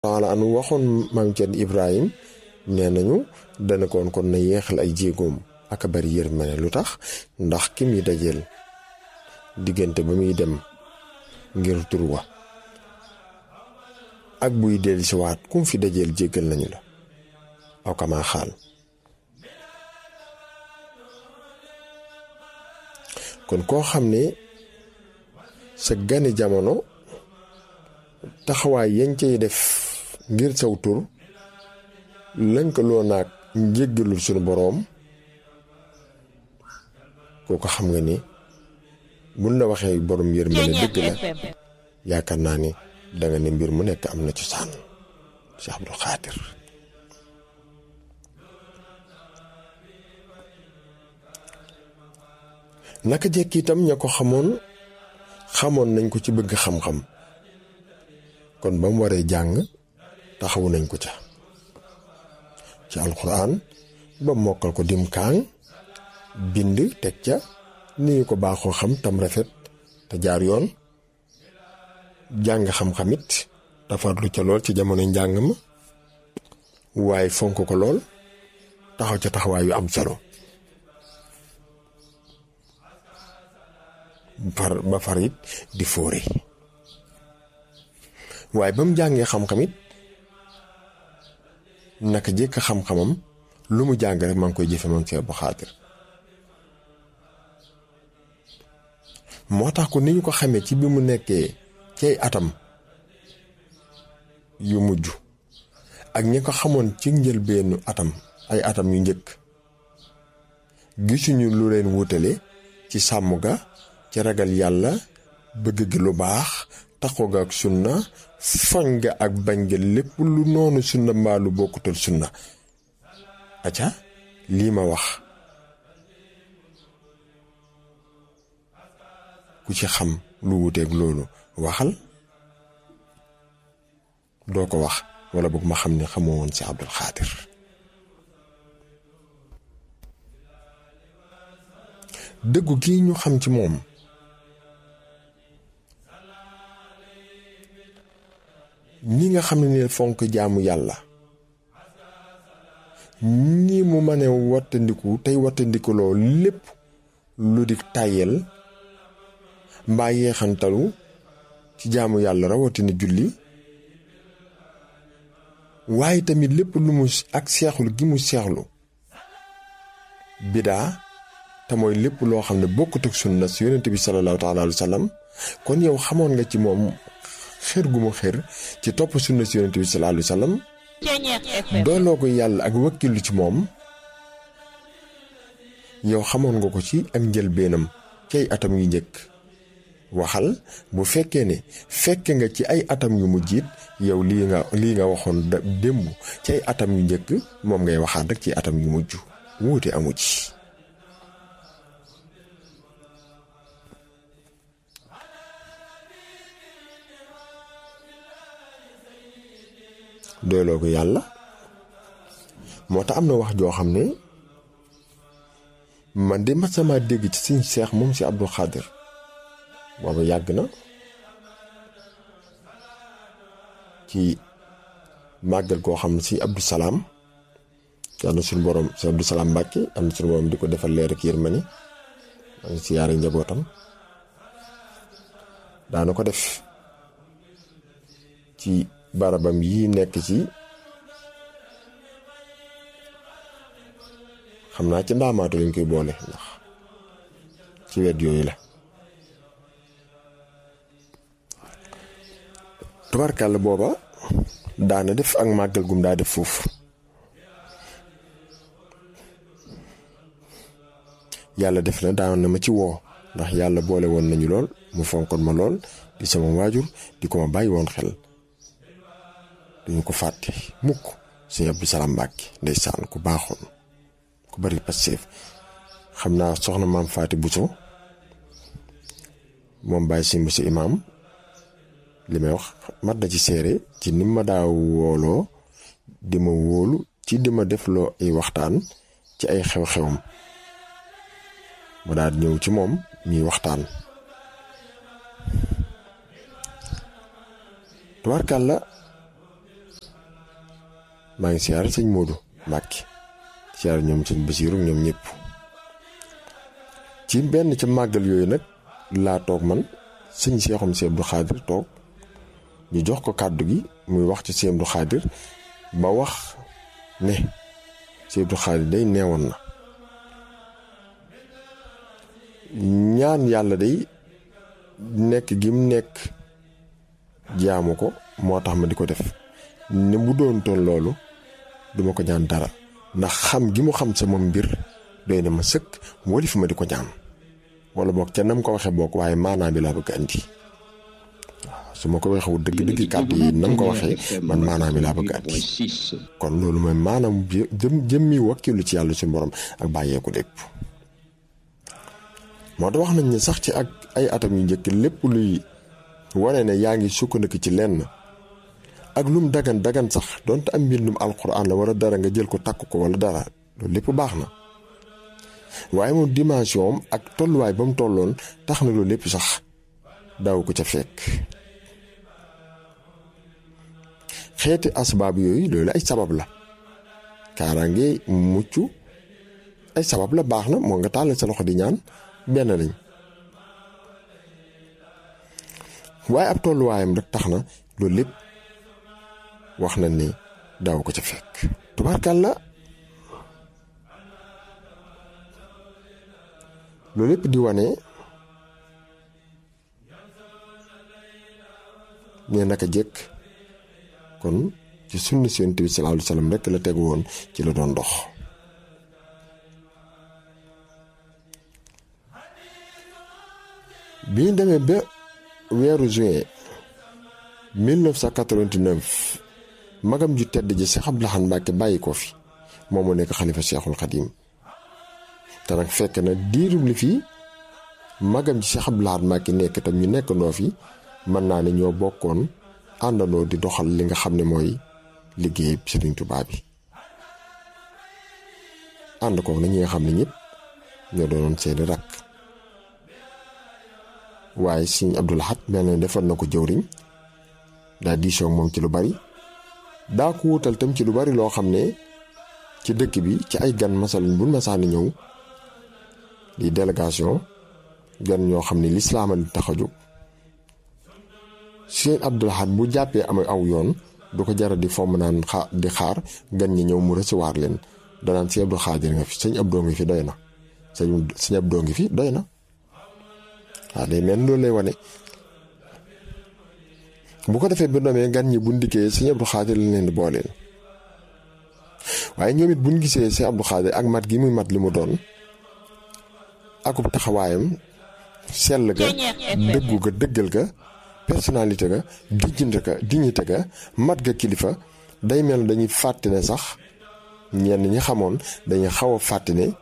taala anu waxoon maam Cerno Ibrahim nee nañu dana kon na yeexal ay jéegoom ak a bari yërmande lu tax ndax ki muy dajeel diggante ba muy dem ngir tur wa ak buy dellu si waat kum fi dajeel jéggal nañu la aw kamaa xaal kon koo xam ne sa gane jamono taxawaay yañ cay def ngir saw tur lënkaloo naag njéggalul sunu boroom kooku xam nga ni buñ la waxee borom yërmande dëgg la yaakaar naa ni danga ne mbir mu nekk am na cosaan Cheikh Abdou Khadir naka jekk itam ña ko xamoon nañ ko ci bëgg xam-xam kon ba mu waree jàng taxawu nañ ko ca ci alxuraan ba mokkal ko dim kaang bind teg ca ni ñu ko baaxoo xam tam rafet te jaar yoon jàng xam-xamit tafarlu ca lool ci jamono njàng ma waaye fonk ko lool taxaw ca taxawaay yu am solo ba far it di fóore waaye ba mu jàngee xam-xamit naka jëkk xam-xamam lu mu jàng rek maa ngi koy jëfe moom Cheikh Abdou Khadir moo tax ko ni ñu ko xamee ci bi mu nekkee cay atam yu mujj ak ñi ko xamoon ci njëlbeenu atam ay atam yu njëkk gisuñu lu leen wutale ci sàmm ga ci ragal yàlla bëgg gi lu baax taxoo ga ak sunna foñ ga ak bañ ga lépp lu noonu sunna mbaa lu bokkutal sunna acca lii ma wax ku ci xam lu wuteeg loolu waxal doo ko wax wala boog ma xam ne xamoo woon si Abdou Khadir dëggu gi ñu xam ci moom ñi nga xam ne ni fonk jaamu yàlla ñi mu mane wattandiku tey wattandikuloo lépp lu di tàyyel mbaa yeexantalu ci jaamu yàlla rawatina julli waaye tamit lépp lu mu ak seexlu gi mu seexlu bidaa te mooy lépp loo xam ne bokkut ak sunna si yonent bi sallallahu taala alayhi wa sallam kon yow xamoon nga ci moom xër gu mu xër ci topp sunna si yonent bi sallallahu alayhi wa sallam dooloo ko yàlla ak wakkilu ci moom yow xamoon nga ko ci ak njëlbeenam cay atam yu njëkk waxal bu fekkee ne fekke nga ci ay atam yu mujj it yow lii nga waxoon démb ci ay atam yu njëkk moom ngay waxaat rek ci atam yu mujj wuute amu ci doyloo ko yàlla moo tax am na wax joo xam ne man de mas sama dégg ci suñ seex moom si Abdou Khadir booba yàgg na ci màggal koo xam ne si Abdou Salaam yal na suñu borom si Abdou Salaam Mbàkke am na suñu borom di ko defal leer ak yërmande maa ngi si yaare njabootam daana ko def ci barabam yi nekk ci xam naa ci ndaamaatu lañ koy boole ndax ci wet yooyu la tubarkàlla booba daana def ak màggal gum daa def foofu yàlla def na daan na ma ci woo ndax yàlla boole woon nañu lool mu fonkoon ma lool di sama waajur di ko ma bàyyi woon xel duñu ko fàtte mukk sëñ Abdou Salaam Mbàkke ndeysaan ku baaxoon ku bari passeef xam naa soxna maam Faati Buso moom bàyyi si monsieur imam li may wax mat na ci seere ci ni ma daa wooloo di ma wóolu ci di ma defloo ay waxtaan ci ay xew-xewam ma daal ñëw ci moom ñuy waxtaan tubaarkàlla maa ngi siyaar sëñ Modou Mbacke siyaar ñoom sëñ Basiiru ñoom ñëpp. ci benn ca màggal yooyu nag laa toog man sëñ Seexum Sëñ Abdou Khadir toog ñu jox ko kàddu gi muy wax ci Sëñ Abdou Khadir ba wax ne Sëñ Abdou Khadir day neewoon na ñaan yàlla day nekk gi mu nekk jaamu ko moo tax ma di ko def ne mu doon toon loolu duma ko ñaan dara ndax xam gi mu xam sama mbir doy na ma sëkk mu wali fi ma di ko ñaan wala boog ca nam ko waxee boog waaye maanaam bi laa bëgg andi waaw su ma ko waxee dëgg-dëgg kàddu yi nam ko waxee man maanaam bi laa bëgg andi kon loolu mooy maanaam jëmmi wakkilu ci yàlla suñu borom ak bàyyeeku lépp moo tax wax nañ ne sax ci ak ay atam yu njëkk lépp luy wane ne yaa ngi sukkandiku ci lenn ak lum dagan sax donte am mbindum alquran la wala dara nga jël ko takk ko wala dara loolu lépp baax na waaye moom dimension am ak tolluwaay ba mu tolloon tax na loolu lépp sax daaw ko ca fekk xeeti asbaab yooyu loolu ay sabab la kaaraange mucc ay sabab la baax na moo nga tàllal sa loxo di ñaan benn lañ waaye ab tolluwaayam rek tax na loolu lépp wax na ni daaw ko ca fekk tubaarkàlla loolu lépp di wane ne naka jëkk kon ci sunna si Yonent bi sallallahu alayhi wa sallam rekk la tegu woon ci la doon dox bi ñu demee ba weeru juin 1989 magam ju tedd ji Cheikh Abdou Lahad Mbacké bàyyi ko fi moom moo nekk xalifa Cheikhul Khadim te nag fekk na diirub li fii magam ji Cheikh Abdou Lahad Mbacké nekk tam ñu nekk ndoo fi mën naa ne ñoo bokkoon àndandoo di doxal li nga xam ne mooy liggéey Serigne Touba bi ànd ko na ñi nga xam ne ñëpp ñoo doonoon seeni rakk waaye Serigne Abdou Lahad mel na defoon na ko jëwriñ daa diisoo moom ci lu bari daa ko wutal tam ci lu bari loo xam ne ci dëkk bi ci ay gan masalan buñ masaani ñëw di délégation gan ñoo xam ne lislaama li tax a jóg Serigne Abdou Lahad bu jàppee am aw yoon du ko jara di fomm naan di xaar gan ñi ñëw mu recevoir leen danaan Serigne Abdou Khadir nga fi Serigne Abdou ngi fi doy na Serigne Abdou ngi fi doy na waaw day mel loolu lay wane bu ko defee ba doomee gan ñi buñ dikkee Serigne Abdou Khadir lañ leen di booleel waaye ñoom it buñ gisee Serigne Abdou Khadir ak mat gi muy mat li mu doon akub taxawaayam sell ga dëggu ga dëggal ga personnalité ga dignité ga mat ga kilifa day mel dañuy fàtte ne sax ñenn ñi xamoon dañuy xaw a fàtte ne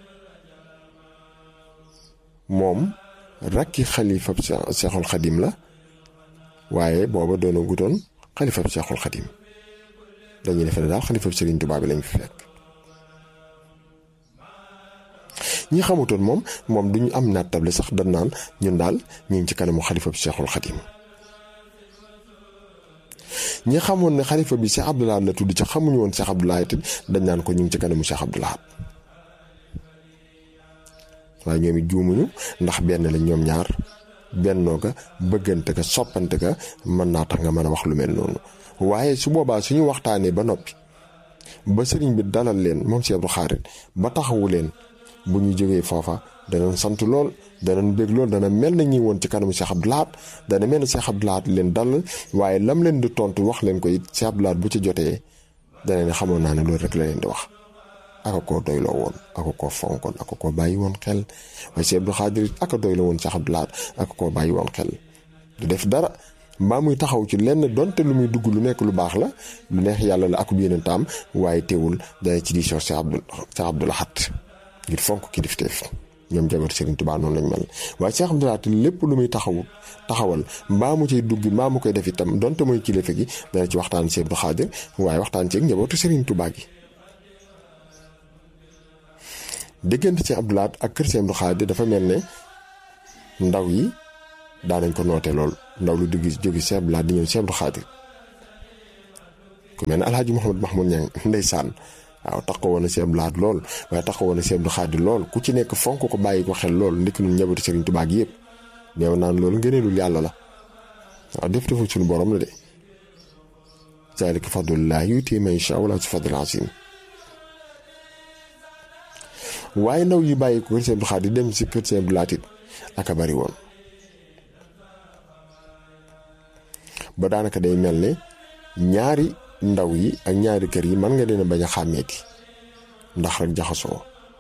moom rakki xalifab Seexul Xadim la waaye booba doona gutoon xalifab Seexul Xadim dañuy defe ne daal xalifab Serigne Touba bi lañ fi fekk ñi xamutoon moom duñu am nattable sax dañ naan ñun daal ñu ngi ci kanamu xalifab Seexul Xadim ñi xamoon ne xalifa bi Cheikh Abdou Lahad la tudd ci xamuñu woon Cheikh Abdou Lahad dañ naan ko ñu ngi ci kanamu Cheikh Abdou Lahad waaye ñoom it juumuñu ndax benn la ñoom ñaar bennoo ga bëggante ga soppante ga mën naa tax nga mën a wax lu mel noonu waaye su boobaa suñu waxtaanee ba noppi ba sëriñ bi dalal leen moom Cheikh Abdou Khadir ba taxawu leen bu ñu jógee foofa danañ sant lool danañ bég lool dana mel na ñi woon ci kanamu Cheikh Abdou Lahad dana mel na Cheikh Abdou Lahad leen dalal waaye lam leen di tontu wax leen ko it Cheikh Abdou Lahad bu ci jotee dana ne xamoon naa ne loolu rek la leen di wax aka koo doyloo woon aka koo fonkoon aka koo bàyyi woon xel waaye Cheikh Abdou Khadir it aka doyloo woon Cheikh Abdou Lahad aka koo bàyyi woon xel du def dara mbaa muy taxaw ci lenn donte lu muy dugg lu nekk lu baax la lu neex yàlla la akub yeneen taam waaye teewul dana ci diisoo Cheikh Abdou Lahad ngir fonk kilifteef ñoom jabar Serigne Touba noonu lañ mel waaye Cheikh Abdou Lahad lépp lu muy taxawal mbaa mu ciy dugg mbaa mu koy def itam donte mooy kilifa gi dana ci waxtaan Cheikh Abdou Khadir waaye waxtaan ci njabootu Serigne Touba gi diggante Cheikh Abdou Lahad ak kër Cheikh Abdou Khadir dafa mel ne ndaw yi daanañ ko noote lool ndaw lu dugg jóge Cheikh Abdou Lahad di ñëw Cheikh Abdou Khadir ku mel ne Alhaji Mouhamed Mahmoud Niang ndeysaan waaw taxawoon na seen laat lool waaye taxawoon na seen du xaadi lool ku ci nekk fonk ko bàyyi ko xel lool ndekk nu njabootu Sëriñ Tuubaa gi yëpp neew naan loolu ngëneelul yàlla la waaw def defu suñu borom la de zaalika fadlullaahi yu'tiihi man yashaa'u wa laa zu fadlin aziim waaye ndaw yi bàyyi ko kër seen du xaadi dem si kër seen du laatit aka bari woon ba daanaka day mel ne ñaari ndaw yi ak ñaari kër yi mën nga leen a bañ a xàmmeeti ndax rek jaxasoo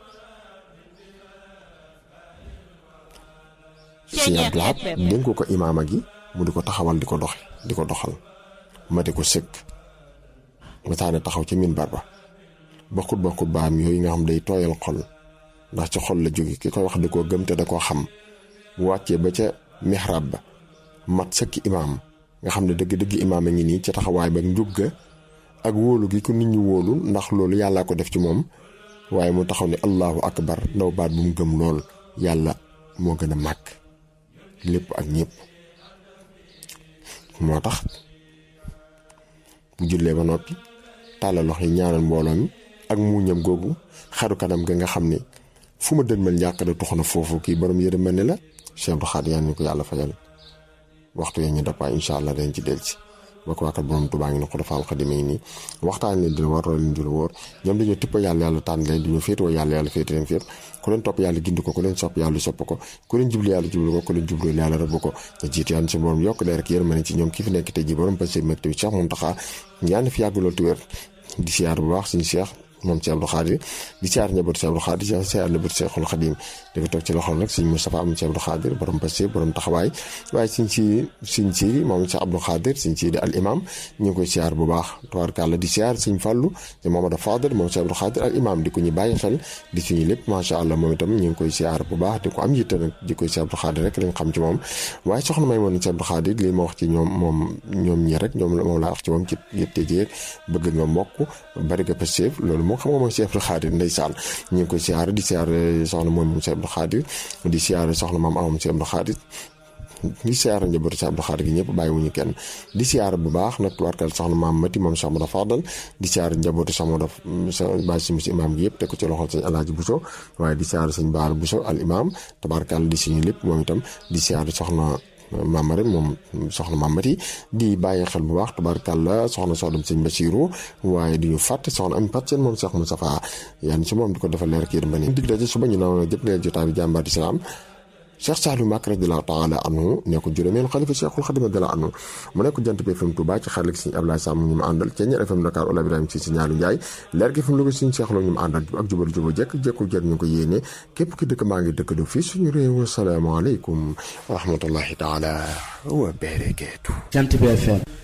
Sëñ Abdou Lahad dénk ko imaama gi mu di ko taxawal di ko doxe di ko doxal mate ko sëkk nga taane taxaw ci minbar ba bokkut baam yooyu nga xam day tooyal xol ndax ci xol la jóge ki koy wax da koo gëm te da koo xam mu wàccee ba ca mihrab ba mat sëkki imaam nga xam ne dëgg-dëgg imaam a ngi nii ci taxawaay ba njub ga ak wóolu gi ko nit ñi wóolu ndax loolu yàllaa ko def ci moom waaye mu taxaw ne allahu akbar ndaw baat bu mu gëm lool yàlla moo gën a màgg lépp ak ñëpp moo tax bu jullee ba noppi tàllal loxo yi ñaanal mbooloo mi ak muuñam googu xaru kanam ga nga xam ne fu ma dën mel njàqare tuxu na foofu kii borom yërëm mel ni la Cheikh Abdou Khadre yaan ñu ko yàlla fajal waxtu yee ñu dappaay incha allah dañ ci del si bokk waakat borom Tuubaa ngi ne ko dafa am xadima yi nii waxtaan leen di la war rool leen di la wóor ñoom dañoo tippa yàlla tànn leen di ñu féetewoo yàlla féete leen féet ku leen topp yàlla gindi ko ku leen sopp yàlla sopp ko ku leen jublu yàlla jublu ko ku leen jublu yàlla rëbb ko nga jiit yàlla si borom yokk leen rek yéen mën ci ñoom ki fi nekk tey ji borom passé mek tamit Cheikh Mountakha ñaan fi yàgg loolu tu wér di siyaar bu baax suñu Cheikh moom Cheikh Abdou Khadre di siyaar njabootu Cheikh Abdou Khadre di siyaar njabootu Cheikhul Khadim di ko toog ci loxoom nag sëñ Moustapha am Cheikh Abdou Khadre borom passé borom taxawaay waaye suñ si moom Cheikh Abdou Khadre suñ si di al imam ñu ngi koy siyaar bu baax tabaarkalla di siyaar suñ Fàllu te Mamadou Fadel moom Cheikh Abdou Khadre al imam di ko ñu bàyyi xel di suñu lépp macha allah moom itam ñu ngi koy siyaar bu baax di ko am yitte nag di koy Cheikh Abdou Khadre rek lañ xam ci moom waaye soxna may moon Cheikh Abdou Khadre lii ma wax ci ñoom ñi rek moom laa wax ci moom ci yitte jeeg bëgg nga mbokk bari nga passé loolu moo xam nga mooy Cheikh Abdou Khadre ndeysaan ñu ngi koy siyaare di siyaare soxna moom Cheikh Abdou Khadre di siyaare soxna maam amam Cheikh Abdou Khadre di siyaare njabootu Cheikh Abdou Khadre gi ñëpp bàyyiwuñu kenn di siyaare bu baax nag tubaarkal soxna maam Mati moom Cheikh Modou Fadal di siyaare njabootu Cheikh Modou bàyyi si musi imaam gi yëpp teg ko ci loxol sëñ Alaaji Bousso waaye di siyaare sëñ Baara Bousso al imam tubaarkal di suñu lépp moom itam di siyaare soxna Mamare moom soxna Mamati di bàyyi xel bu baax tubaarkàlla soxna soxna sëñ Basiru waaye di ñu fàtte soxna am pat seen moom Cheikh Moustapha yaa ni si moom di ko defal leer kii yërëm ba ne dig daje suba ñu naan jëpp leen jotaay bi jàmbaar di salaam Cheikh Saliou Mbacké radiyallahu taala anhu nekk juróomeel xalifa Cheikhul Khadim radiyallahu anhu mu nekk Jant bi FM Touba ci xarit Sëñ Abdoulaye Sam ñu ma àndal Ceeñeer FM Dakar Ola Ibrahima si ñaalu Njaay leer gi FM Louga Sëñ Cheikh Lo ñu ma àndal ak jubal jekku jër ñu ko yéene képp ki dëkk maa ngi dëkk do fii suñu réew asalaamaaleykum wa rahmatullahi taala wa barakaatu. Jant bi FM